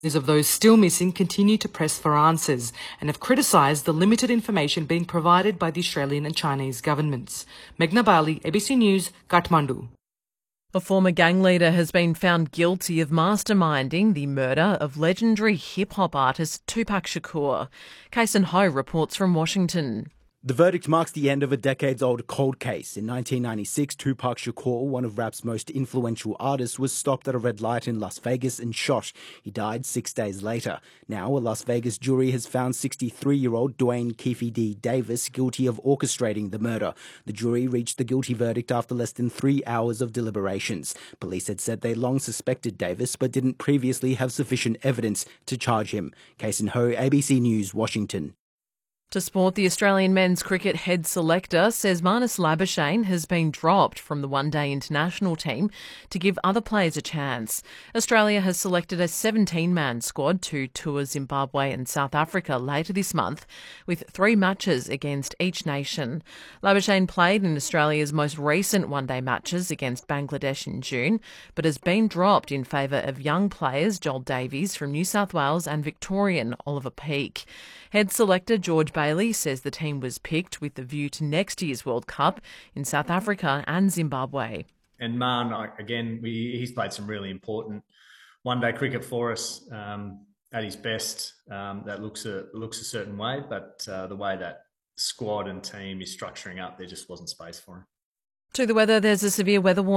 Of those still missing continue to press for answers and have criticised the limited information being provided by the Australian and Chinese governments. Meghna Bali, ABC News, Kathmandu. A former gang leader has been found guilty of masterminding the murder of legendary hip-hop artist Tupac Shakur. Kason Ho reports from Washington. The verdict marks the end of a decades-old cold case. In 1996, Tupac Shakur, one of rap's most influential artists, was stopped at a red light in Las Vegas and shot. He died 6 days later. Now, a Las Vegas jury has found 63-year-old Dwayne Keefe D. Davis guilty of orchestrating the murder. The jury reached the guilty verdict after less than 3 hours of deliberations. Police had said they long suspected Davis, but didn't previously have sufficient evidence to charge him. Kason Ho, ABC News, Washington. To sport, the Australian men's cricket head selector says Marnus Labuschagne has been dropped from the one-day international team to give other players a chance. Australia has selected a 17-man squad to tour Zimbabwe and South Africa later this month, with 3 matches against each nation. Labuschagne played in Australia's most recent one-day matches against Bangladesh in June, but has been dropped in favour of young players Joel Davies from New South Wales and Victorian Oliver Peake. Head selector George Bailey says the team was picked with the view to next year's World Cup in South Africa and Zimbabwe. And Marn, again, he's played some really important one-day cricket for us at his best. That looks a certain way, but the way that squad and team is structuring up, there just wasn't space for him. To the weather, there's a severe weather warning